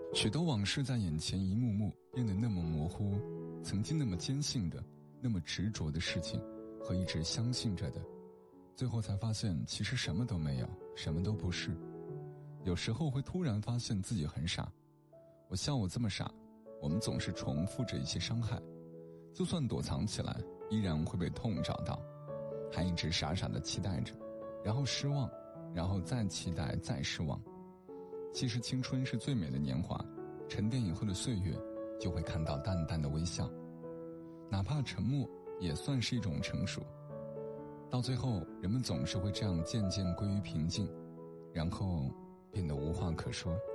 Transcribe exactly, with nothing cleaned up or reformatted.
许多往事在眼前一幕幕变得那么模糊，曾经那么坚信的，那么执着的事情，和一直相信着的，最后才发现其实什么都没有，什么都不是。有时候会突然发现自己很傻，我笑我这么傻，我们总是重复着一些伤害，就算躲藏起来，依然会被痛找到，还一直傻傻地期待着，然后失望，然后再期待，再失望。其实青春是最美的年华，沉淀以后的岁月，就会看到淡淡的微笑，哪怕沉默也算是一种成熟。到最后，人们总是会这样渐渐归于平静，然后变得无话可说。